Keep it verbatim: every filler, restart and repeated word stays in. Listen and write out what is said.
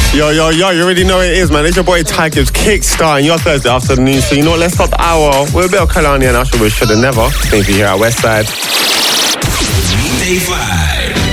Yo, yo, yo, you already know what it is, man. It's your boy Ty Gibbs, kickstarting your Thursday afternoon. So you know what, let's start the hour with a bit of Kalani and Usher with Shoulda Never. Maybe here at Westside. Weekday Vibe.